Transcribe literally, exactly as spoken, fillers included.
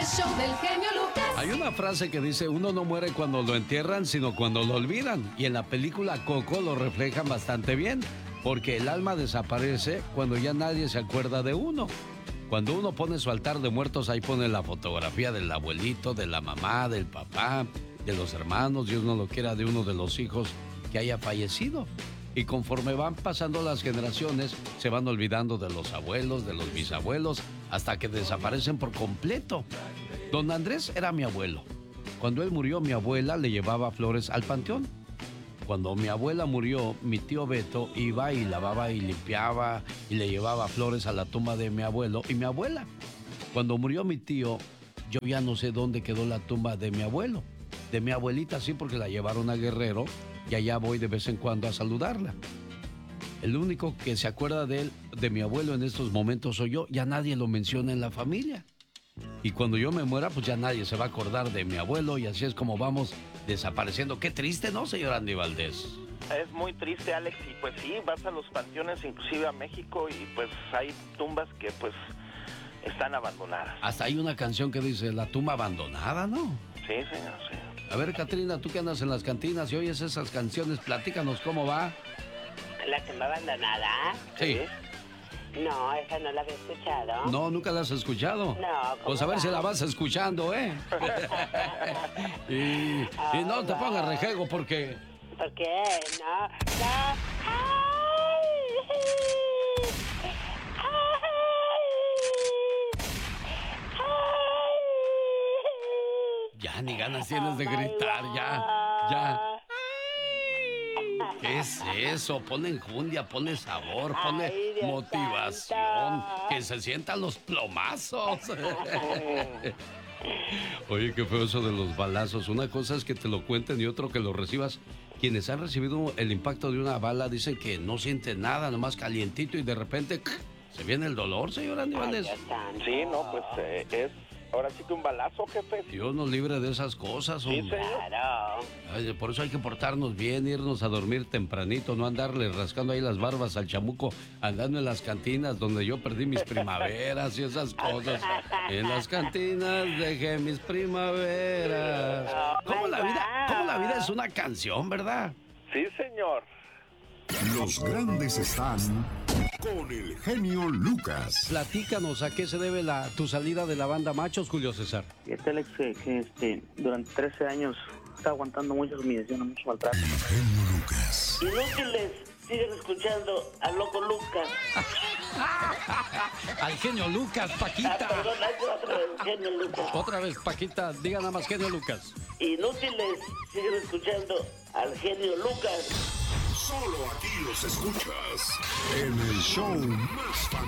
show del genio Lucas. Hay una frase que dice, uno no muere cuando lo entierran, sino cuando lo olvidan. Y en la película Coco lo reflejan bastante bien, porque el alma desaparece cuando ya nadie se acuerda de uno. Cuando uno pone su altar de muertos, ahí pone la fotografía del abuelito, de la mamá, del papá, de los hermanos, Dios no lo quiera, de uno de los hijos que haya fallecido. Y conforme van pasando las generaciones, se van olvidando de los abuelos, de los bisabuelos, hasta que desaparecen por completo. Don Andrés era mi abuelo. Cuando él murió, mi abuela le llevaba flores al panteón. Cuando mi abuela murió, mi tío Beto iba y lavaba y limpiaba y le llevaba flores a la tumba de mi abuelo y mi abuela. Cuando murió mi tío, yo ya no sé dónde quedó la tumba de mi abuelo. De mi abuelita sí, porque la llevaron a Guerrero y allá voy de vez en cuando a saludarla. El único que se acuerda de él, de mi abuelo en estos momentos soy yo. Ya nadie lo menciona en la familia. Y cuando yo me muera, pues ya nadie se va a acordar de mi abuelo y así es como vamos desapareciendo. Qué triste, ¿no, señor Andy Valdés? Es muy triste, Alex, y pues sí, vas a los panteones, inclusive a México, y pues hay tumbas que pues están abandonadas. Hasta hay una canción que dice, la tumba abandonada, ¿no? Sí, señor, sí. A ver, Catrina, tú que andas en las cantinas y oyes esas canciones, platícanos cómo va. ¿La tumba abandonada? Sí. No, esa no la había escuchado. No, nunca la has escuchado. No, ¿cómo pues a ver va? si la vas escuchando, ¿eh? y, y no te pongas rejego porque... ¿Por qué? No, no. Ya ni ganas tienes de gritar, ya, ya. ¿Qué es eso? Pone enjundia, pone sabor, pone Ay, Dios motivación. santo. Que se sientan los plomazos. Oye, qué feo eso de los balazos. Una cosa es que te lo cuenten y otro que lo recibas. Quienes han recibido el impacto de una bala dicen que no sienten nada, nomás calientito y de repente se viene el dolor, señor Andy Valdés. Sí, no, pues eh, es ahora sí que un balazo, jefe. Dios nos libre de esas cosas, Sí, hombre. señor. Claro. Ay, por eso hay que portarnos bien, irnos a dormir tempranito, no andarle rascando ahí las barbas al chamuco, andando en las cantinas donde yo perdí mis primaveras y esas cosas. En las cantinas dejé mis primaveras. ¿Cómo la vida, cómo la vida es una canción, verdad? Sí, señor. Los grandes están con el genio Lucas. Platícanos, ¿a qué se debe la, tu salida de la banda Machos, Julio César? Fíjate, Alex, que, que, este, durante trece años está aguantando mucha humillación, mucho maltrato. El genio Lucas. Inútiles, siguen escuchando al loco Lucas. Al genio Lucas, Ah, Paquita. perdón, hay otra vez, genio Lucas. Otra vez, Paquita, diga nada más genio Lucas. Inútiles, siguen escuchando al genio Lucas. Solo aquí los escuchas en el show más famoso.